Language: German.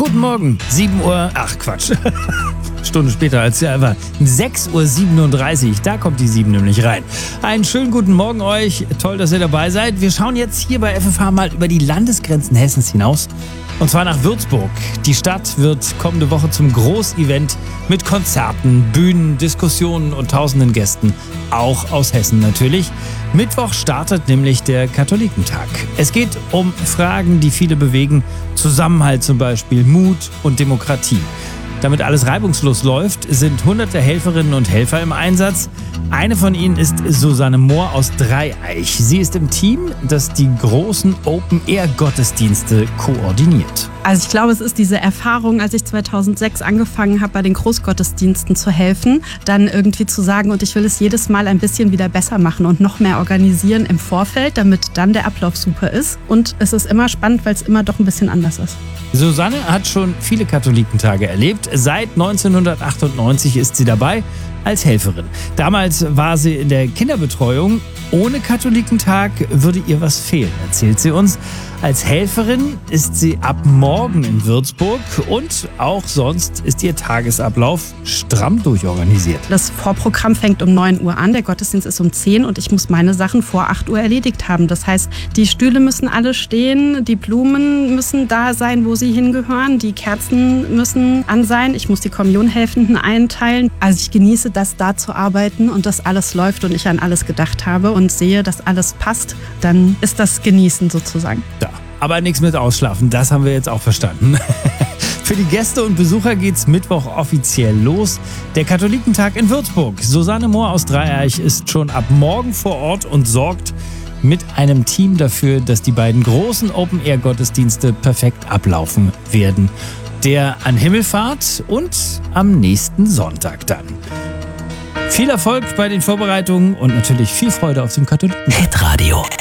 Guten Morgen, 7 Uhr, Stunde später als ja war 6.37 Uhr, da kommt die 7 nämlich rein. Einen schönen guten Morgen euch, toll, dass ihr dabei seid. Wir schauen jetzt hier bei FFH mal über die Landesgrenzen Hessens hinaus. Und zwar nach Würzburg. Die Stadt wird kommende Woche zum Großevent mit Konzerten, Bühnen, Diskussionen und tausenden Gästen. Auch aus Hessen natürlich. Mittwoch startet nämlich der Katholikentag. Es geht um Fragen, die viele bewegen. Zusammenhalt zum Beispiel, Mut und Demokratie. Damit alles reibungslos läuft, sind hunderte Helferinnen und Helfer im Einsatz. Eine von ihnen ist Susanne Mohr aus Dreieich. Sie ist im Team, das die großen Open-Air-Gottesdienste koordiniert. Also ich glaube, es ist diese Erfahrung, als ich 2006 angefangen habe, bei den Großgottesdiensten zu helfen, dann irgendwie zu sagen, und ich will es jedes Mal ein bisschen wieder besser machen und noch mehr organisieren im Vorfeld, damit dann der Ablauf super ist. Und es ist immer spannend, weil es immer doch ein bisschen anders ist. Susanne hat schon viele Katholikentage erlebt. Seit 1998 ist sie dabei als Helferin. Damals war sie in der Kinderbetreuung. Ohne Katholikentag würde ihr was fehlen, erzählt sie uns. Als Helferin ist sie ab morgen in Würzburg und auch sonst ist ihr Tagesablauf stramm durchorganisiert. Das Vorprogramm fängt um 9 Uhr an, der Gottesdienst ist um 10 und ich muss meine Sachen vor 8 Uhr erledigt haben. Das heißt, die Stühle müssen alle stehen, die Blumen müssen da sein, wo sie hingehören, die Kerzen müssen an sein, ich muss die Kommunionhelfenden einteilen. Also ich genieße das, da zu arbeiten und dass alles läuft und ich an alles gedacht habe und sehe, dass alles passt, dann ist das Genießen sozusagen. Ja, aber nichts mit Ausschlafen, das haben wir jetzt auch verstanden. Für die Gäste und Besucher geht's Mittwoch offiziell los. Der Katholikentag in Würzburg. Susanne Mohr aus Dreieich ist schon ab morgen vor Ort und sorgt mit einem Team dafür, dass die beiden großen Open-Air-Gottesdienste perfekt ablaufen werden. Der an Himmelfahrt und am nächsten Sonntag dann. Viel Erfolg bei den Vorbereitungen und natürlich viel Freude auf dem Katholikentag. Hitradio.